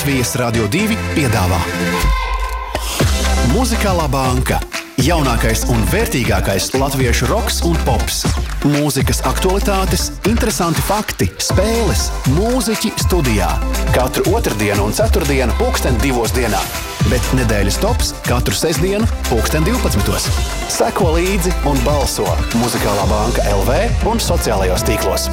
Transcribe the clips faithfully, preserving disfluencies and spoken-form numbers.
Latvijas Radio divi piedāvā Muzikālā banka. Jaunākais un vērtīgākais latviešu roks un pops. Mūzikas aktualitātes, interesanti fakti, spēles, mūziķi studijā. Katru otrdienu un ceturtdienu pulksten divos dienā. Bet nedēļas tops katru sestdienu pulksten divpadsmitos. Seko līdzi un balso Muzikālā banka L V un sociālajos tīklos.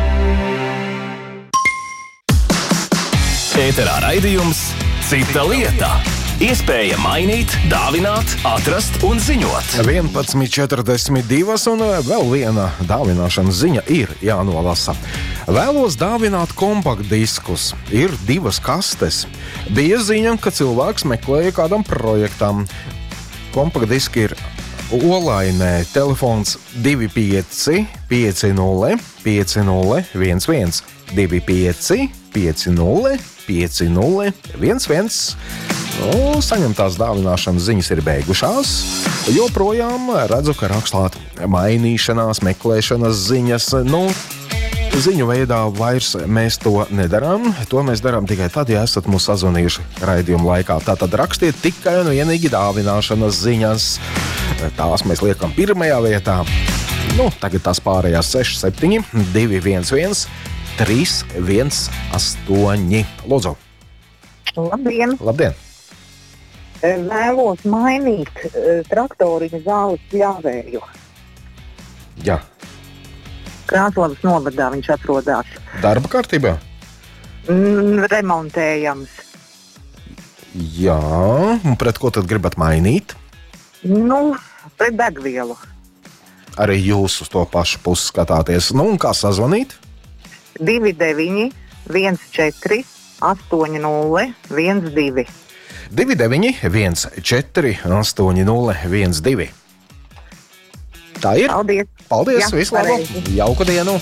Ēterā raidījums Cita lieta. Iespēja mainīt, dāvināt, atrast un ziņot. vienpadsmit četrdesmit divi un vēl viena dāvināšanas ziņa ir jānolasa. Vēlos dāvināt kompaktdiskus. Ir divas kastes. Bija ziņa, ka cilvēks meklēja kādam projektam. Kompaktdiski ir Olainē, telefons divi pieci pieci nulle pieci nulle viens viens, divi pieci pieci nulle pieci nulle viens viens. Nu, saņemtās dāvināšanas ziņas ir beigušās. Joprojām redzu, ka rakstāt mainīšanās, meklēšanas ziņas. Nu, ziņu veidā vairs mēs to nedarām. To mēs darām tikai tad, ja esat mūs sazvanījuši raidījuma laikā. Tātad rakstiet tikai un vienīgi dāvināšanas ziņas. Tās mēs liekam pirmajā vietā. Nu, tagad tās pārējās seši septiņi divi viens viens trīs viens astoņi. Lūdzu. Labdien! Labdien! Vēlos mainīt uh, traktoriņa zāles pļāvēju. Jā. Krāslavas novadā viņš atrodas. Darba kārtībā? Mm, remontējams. Jā, un pret ko tad gribat mainīt? Nu, pret degvielu. Arī jūs uz to pašu pusi skatāties. Nu, un kā sazvanīt? divi deviņi viens četri astoņi nulle viens divi. divi deviņi viens četri astoņi nulle viens divi. Tā ir? Paldies! Paldies! Jā, Visu labu! pareizi. Jauku dienu!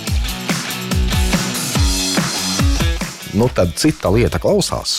Nu, tad cita lieta klausās.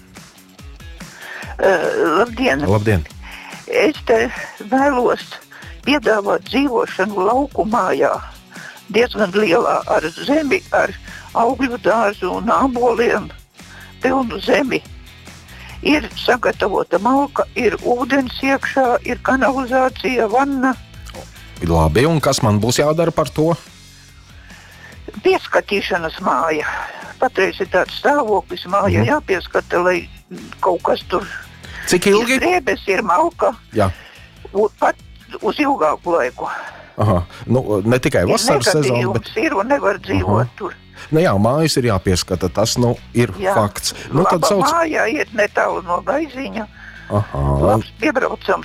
Uh, labdien! Labdien! Es te vēlos piedāvāt dzīvošanu lauku mājā, diezgan lielā ar zemi, ar augļu dārzu un āboliem, pilnu zemi. Ir sagatavota malka, ir ūdens iekšā, ir kanalizācija, vanna. Labi, un kas man būs jādara par to? Pieskatīšanas māja. Patreiz ir tāds stāvoklis, māja Mhm. jāpieskata, lai kaut kas tur Cik ilgi? ir drēbes, ir malka, Jā. u- pat uz ilgāku laiku. Aha. Nu, ne tikai vasaras sezona, bet... Ir un nevar dzīvot Aha. tur. Nu jā, mājas ir jāpieskata, tas nu ir Jā. fakts. Nu, tad Laba sauc... mājā ir netālu no Gaiziņa. Aha. Labs piebraucams